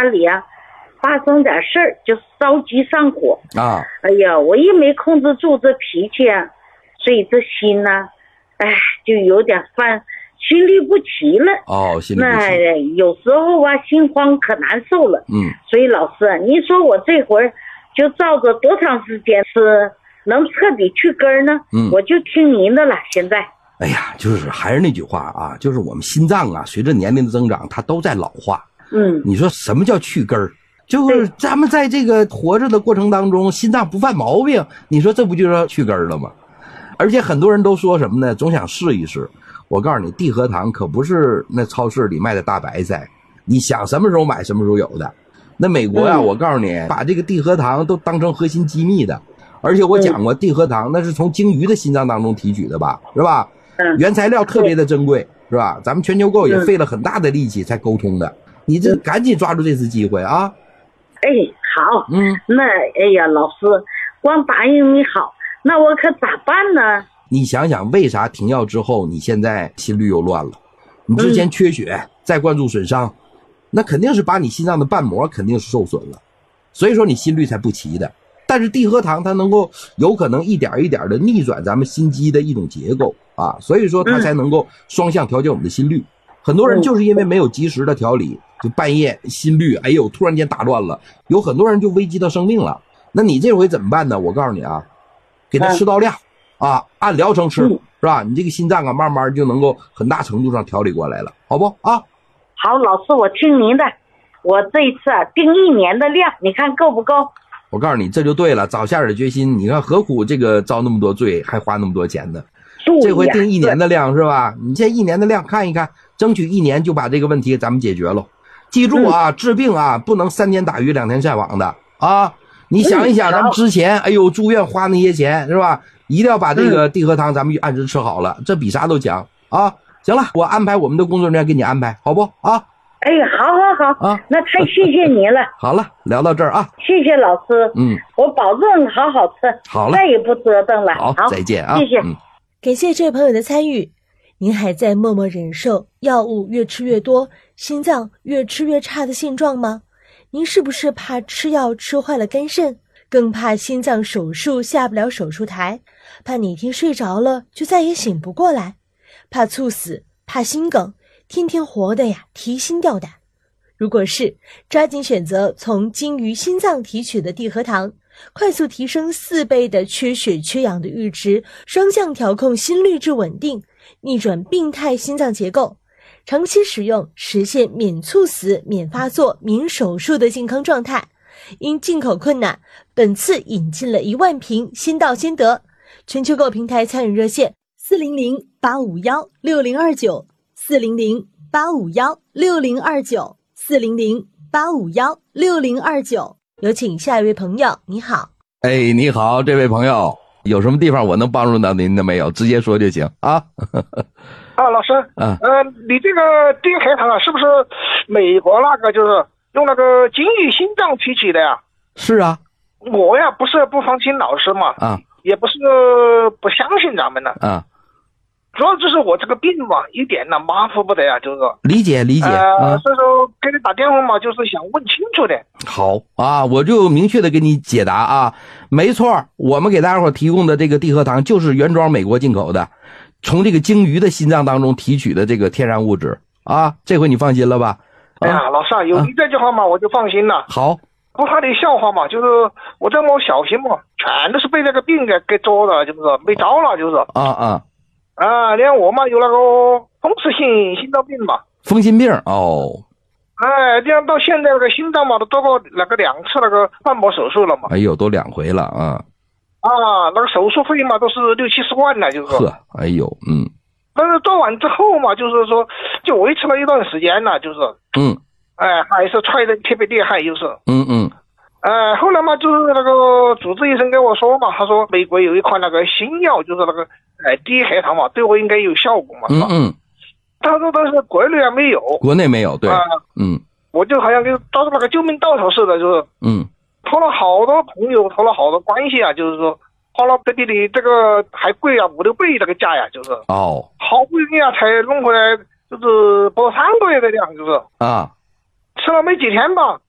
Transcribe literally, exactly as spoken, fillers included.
家里啊发生点事儿就着急上火啊。 哎呀，我也没控制住这脾气啊，所以这心呢，哎，就有点犯心律不齐了。 哦，心律不齐。 那有时候啊，心慌可难受了。 嗯。 所以老师，您说我这会儿就照着多长时间是能彻底去根呢？ 嗯， 我就听您的了。现在。 哎呀，就是还是那句话啊，就是我们心脏啊，随着年龄的增长，它都在老化。 嗯， 你说什么叫去根儿？就是咱们在这个活着的过程当中，心脏不犯毛病，你说这不就是去根儿了吗？而且很多人都说什么呢？总想试一试。我告诉你，地核糖可不是那超市里卖的大白菜，你想什么时候买什么时候有的。那美国呀、啊嗯，我告诉你，把这个地核糖都当成核心机密的。而且我讲过，地核糖那是从鲸鱼的心脏当中提取的吧，是吧？原材料特别的珍贵，是吧？咱们全球购也费了很大的力气才沟通的。你这赶紧抓住这次机会啊！ 哎，好， 嗯， 那哎呀，老师，光答应你好，那我可咋办呢？ 你想想，为啥停药之后你现在心率又乱了？你之前缺血，嗯、再灌注损伤，那肯定是把你心脏的瓣膜肯定是受损了，所以说你心率才不齐的。但是地核糖它能够有可能一点一点的逆转咱们心肌的一种结构啊，所以说它才能够双向调节我们的心率。很多人就是因为没有及时的调理，就半夜心率哎呦突然间打乱了，有很多人就危及到生命了。那你这回怎么办呢？我告诉你啊，给他吃到量啊，按疗程吃，是吧？你这个心脏啊慢慢就能够很大程度上调理过来了，好不啊？ 好，老师我听您的，我这一次啊定一年的量，你看够不够？ 我告诉你，这就对了，早下点决心。你看何苦这个遭那么多罪，还花那么多钱呢？这回定一年的量是吧？你这一年的量看一看，争取一年就把这个问题咱们解决了。记住啊，嗯、治病啊不能三天打鱼两天晒网的啊！你想一想，咱们之前哎呦住院花那些钱是吧？一定要把这个地核糖咱们按时吃好了，这比啥都强啊！行了，我安排我们的工作人员给你安排，好不啊？ 哎，好好好啊，那太谢谢您了。 好了，聊到这儿啊， 谢谢老师。 嗯， 我保证好好吃。 好了， 再也不折腾了。 好， 好再见啊， 谢谢。 嗯， 感谢这位朋友的参与。您还在默默忍受药物越吃越多，心脏越吃越差的现状吗？您是不是怕吃药吃坏了肝肾，更怕心脏手术下不了手术台，怕哪天睡着了就再也醒不过来，怕猝死，怕心梗，天天活的呀提心吊胆。如果是，抓紧选择从鲸鱼心脏提取的地核糖，快速提升四倍的缺血缺氧的阈值，双向调控心率至稳定，逆转病态心脏结构，长期使用实现免猝死、免发作、免手术的健康状态。因进口困难，本次引进了一万瓶，先到先得。全球购平台参与热线四零零八五一六零二九 四零零八五一六零二九四零零八五一六零二九。有请下一位朋友。你好。 哎，你好，这位朋友，有什么地方我能帮助到您的没有？直接说就行啊。 啊，老师， 嗯， 呃，你这个地核糖啊，是不是美国那个就是用那个鲸鱼心脏提取的呀？ 是啊。 我呀不是不放心老师嘛， 啊， 也不是不相信咱们的， 啊， 主要就是我这个病嘛，一点呢马虎不得呀，就是理解理解， 呃， 啊、 所以说给你打电话嘛，就是想问清楚的。 好啊，我就明确的给你解答啊，没错，我们给大家伙提供的这个地核糖就是原装美国进口的，从这个鲸鱼的心脏当中提取的这个天然物质啊，这回你放心了吧？ 哎呀，老师啊，有你这句话嘛，啊、我就放心了。 好。 不怕你笑话嘛，就是我这么小心嘛，全都是被这个病给给捉的，就是没招了，就是啊啊啊，连我嘛有那个风湿性心脏病嘛， 风心病哦， 哎，这样到现在那个心脏嘛都做过那个两次那个瓣膜手术了嘛， 哎呦，都两回了啊啊，那个手术费嘛都是六七十万了，就是呵，哎呦，嗯， 但是做完之后嘛，就是说就维持了一段时间了，就是嗯。 哎，还是踹的特别厉害，就是， 嗯嗯， 呃，后来嘛，就是那个主治医生跟我说嘛，他说美国有一款那个新药，就是那个哎地核糖嘛，对我应该有效果嘛，是吧？ 嗯嗯， 他说但是国内还没有， 国内没有，对， 啊、 嗯， 我就好像跟抓住那个救命稻草似的，就是， 嗯， 托了好多朋友，托了好多关系啊，就是说，花了比你这个还贵啊五六倍那个价呀，就是， 哦， 好不容易啊才弄回来，就是不到三个月的量，就是， 啊。 吃了没几天吧，